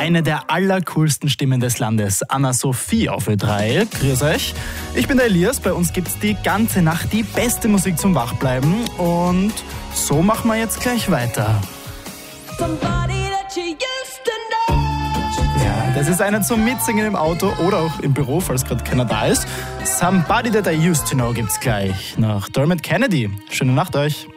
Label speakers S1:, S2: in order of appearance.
S1: eine der allercoolsten Stimmen des Landes, Anna-Sophie auf Ö3. Grüß euch. Ich bin der Elias, bei uns gibt's die ganze Nacht die beste Musik zum Wachbleiben und so machen wir jetzt gleich weiter. Ja, das ist eine zum Mitsingen im Auto oder auch im Büro, falls gerade keiner da ist. Somebody That I Used to Know gibt's gleich nach Dermot Kennedy. Schöne Nacht euch.